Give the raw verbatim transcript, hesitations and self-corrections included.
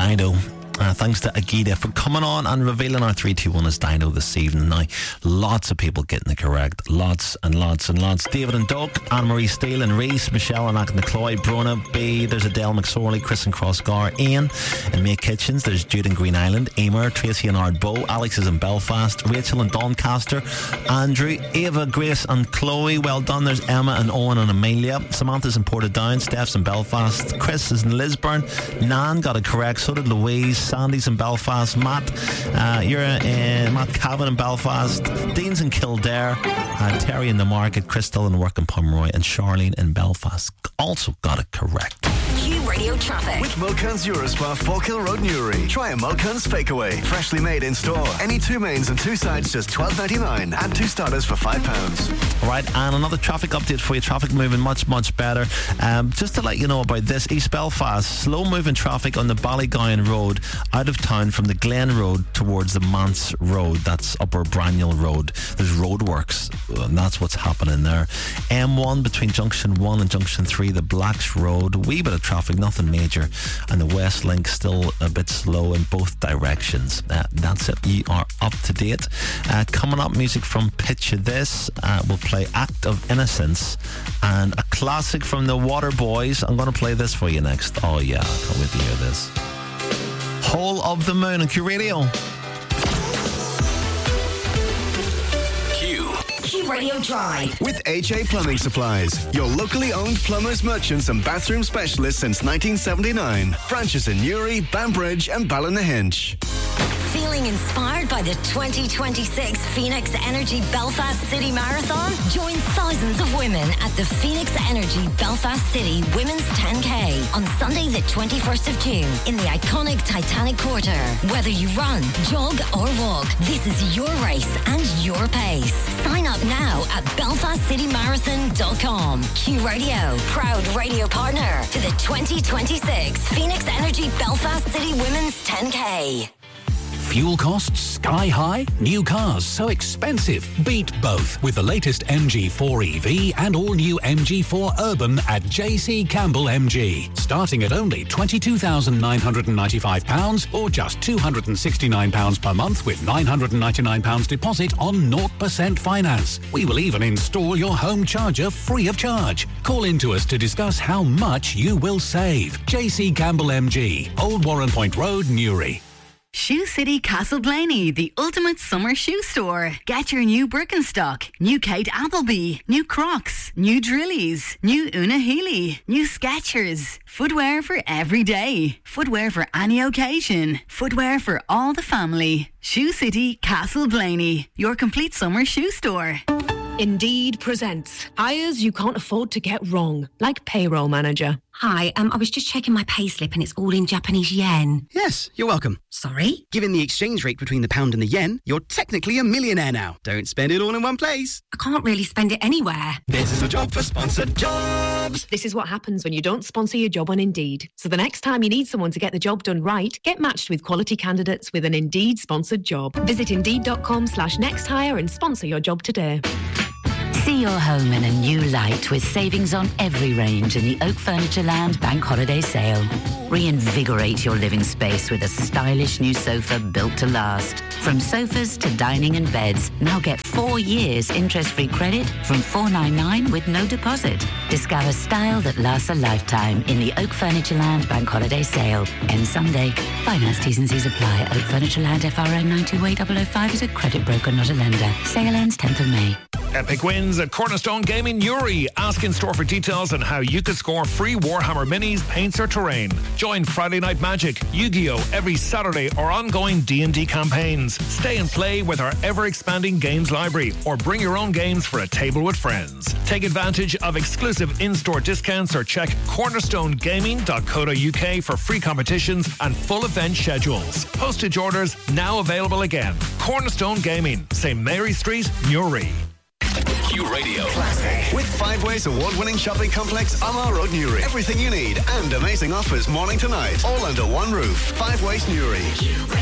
Dido. Uh, thanks to Agida for coming on and revealing our three two one as Dino this evening. Now, lots of people getting it correct. Lots and lots and lots. David and Doug, Anne-Marie Steele and Reese, Michelle and Acknacloy, Brona B, there's Adele McSorley, Chris and Crossgar, Ian in May Kitchens, there's Jude in Green Island, Emer, Tracy and Ardbow, Alex is in Belfast, Rachel and Doncaster, Andrew, Ava, Grace and Chloe, well done. There's Emma and Owen and Amelia, Samantha's in Portadown, Steph's in Belfast, Chris is in Lisburn, Nan got it correct, so did Louise, Sandy's in Belfast, Matt, uh, you're in Matt Cavan in Belfast, Dean's in Kildare, uh, Terry in the Market, Crystal in Work in Pomeroy, and Charlene in Belfast also got it correct. Q Radio Traffic. With Mulcan's Eurospa, Falkhill Road, Newry. Try a Mulcan's Fakeaway. Freshly made in store. Any two mains and two sides just twelve ninety-nine. And two starters for five pounds. Right, and another traffic update for you. Traffic moving much, much better. Um, just to let you know about this, East Belfast, slow moving traffic on the Ballygowan Road out of town from the Glen Road towards the Mance Road. That's Upper Braniel Road. There's roadworks, and that's what's happening there. M one between Junction one and Junction three, the Blacks Road. A wee bit of traffic, nothing major. And the West Link still a bit slow in both directions. Uh, that's it. You are up to date. Uh, coming up, music from Picture This. Uh, we'll play Act of Innocence and a classic from the Waterboys. I'm going to play this for you next. Oh yeah, I can't wait to hear this. Whole of the Moon on Q Radio. Q. Q Radio Drive. With H A Plumbing Supplies, your locally owned plumbers, merchants and bathroom specialists since nineteen seventy-nine. Branches in Newry, Banbridge and Ballynahinch. Feeling inspired by the twenty twenty-six Phoenix Energy Belfast City Marathon? Join thousands of women at the Phoenix Energy Belfast City Women's ten K on Sunday the twenty-first of June in the iconic Titanic Quarter. Whether you run, jog or walk, this is your race and your pace. Sign up now at belfast city marathon dot com. Q Radio, proud radio partner to the twenty twenty-six Phoenix Energy Belfast City Women's ten K. Fuel costs sky high? New cars so expensive? Beat both with the latest M G four E V and all new M G four Urban at J C Campbell M G. Starting at only twenty-two thousand nine hundred ninety-five pounds or just two hundred sixty-nine pounds per month with nine hundred ninety-nine pounds deposit on zero percent finance. We will even install your home charger free of charge. Call in to us to discuss how much you will save. J C Campbell M G, Old Warren Point Road, Newry. Shoe City Castleblaney, the ultimate summer shoe store. Get your new Birkenstock, new Kate Appleby, new Crocs, new Drillies, new Una Healy, new Skechers. Footwear for every day. Footwear for any occasion. Footwear for all the family. Shoe City Castleblaney, your complete summer shoe store. Indeed presents hires you can't afford to get wrong, like payroll manager. Hi, um, I was just checking my payslip and it's all in Japanese yen. Yes, you're welcome. Sorry? Given the exchange rate between the pound and the yen, you're technically a millionaire now. Don't spend it all in one place. I can't really spend it anywhere. This is a job for sponsored jobs. This is what happens when you don't sponsor your job on Indeed. So the next time you need someone to get the job done right, get matched with quality candidates with an Indeed sponsored job. Visit indeed.com slash next hire and sponsor your job today. See your home in a new light with savings on every range in the Oak Furniture Land Bank Holiday Sale. Reinvigorate your living space with a stylish new sofa built to last. From sofas to dining and beds, now get four years interest-free credit from four ninety-nine with no deposit. Discover style that lasts a lifetime in the Oak Furniture Land Bank Holiday Sale. Ends Sunday. Finance T's and C's apply. Oak Furniture Land F R N ninety-two A double oh five is a credit broker, not a lender. Sale ends tenth of May. Epic wins at Cornerstone Gaming Newry. Ask in store for details on how you could score free Warhammer minis, paints or terrain. Join Friday Night Magic, Yu-Gi-Oh! Every Saturday or ongoing D and D campaigns. Stay and play with our ever-expanding games library or bring your own games for a table with friends. Take advantage of exclusive in-store discounts or check cornerstone gaming dot co dot U K for free competitions and full event schedules. Postage orders now available again. Cornerstone Gaming, Saint Mary Street, Newry. Q Radio Classic. With Five Ways award-winning shopping complex Amar Road, Newry. Everything you need and amazing offers morning to night. All under one roof. Five Ways Newry.